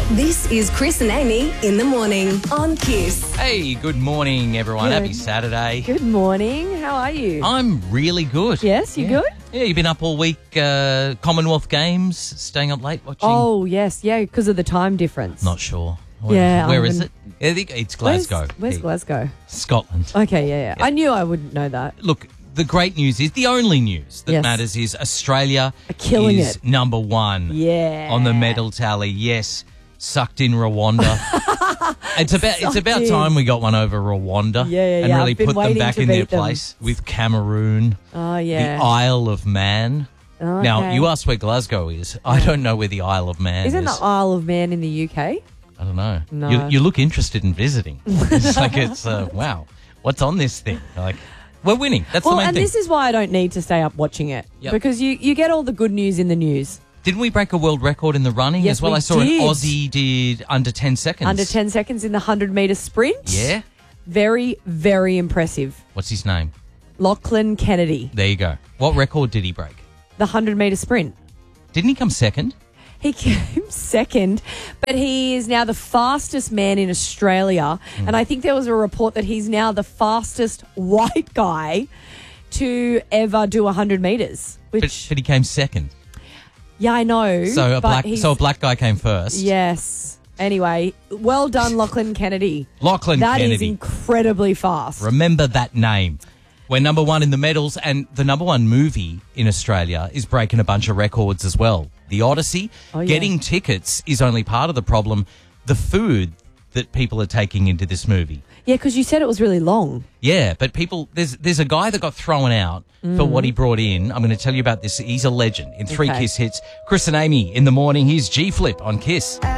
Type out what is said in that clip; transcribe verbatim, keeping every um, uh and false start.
This is Chris and Amy in the morning on Kiss. Hey, good morning, everyone. Good. Happy Saturday. Good morning. How are you? I'm really good. Yes, you yeah. good? Yeah, you've been up all week, uh, Commonwealth Games, staying up late watching? Oh, yes. Yeah, because of the time difference. Not sure. Where, Yeah, Where I is haven't- it? I think it's Where's- Glasgow. Where's, Hey, Glasgow? Scotland. Okay, yeah, yeah, Yeah. I knew I wouldn't know that. Look, the great news is, the only news that Yes. matters is Australia Are killing is it. number one Yeah. on the medal tally. Yes, sucked in Rwanda. it's about it's Sucked about in. time we got one over Rwanda Yeah, yeah, and yeah. really I've been put them waiting back to in their beat them. place with Cameroon. Oh, yeah. The Isle of Man. Now, Okay. you asked where Glasgow is. I don't know where the Isle of Man Isn't is. the Isle of Man in the U K? I don't know. No. You, you look interested in visiting. It's like, it's, uh, wow, what's on this thing? Like, we're winning. That's Well, the main and thing. this is why I don't need to stay up watching it. Yep. Because you, you get all the good news in the news. Didn't we break a world record in the running Yes, as well? we I saw did. an Aussie did under ten seconds. Under ten seconds in the one hundred metre sprint. Yeah? Very, very impressive. What's his name? Lachlan Kennedy, There you go. What record did he break? the one hundred metre sprint. Didn't he come second? He came second, but he is now the fastest man in Australia. Mm. And I think there was a report that he's now the fastest white guy to ever do one hundred metres. But, Which, but he came second. yeah, I know. So a but black he's- so a black guy came first. Yes. Anyway, well done, Lachlan Kennedy. Lachlan That is Kennedy. incredibly fast. Remember that name. We're number one in the medals, and the number one movie in Australia is breaking a bunch of records as well. The Odyssey. Oh, yeah. Getting tickets is only part of the problem. The food that people are taking into this movie. Yeah, because you said it was really long. Yeah, but people, there's there's a guy that got thrown out for what he brought in. I'm going to tell you about this. He's a legend in three Okay. Kiss hits. Chris and Amy in the morning. Here's G Flip on Kiss.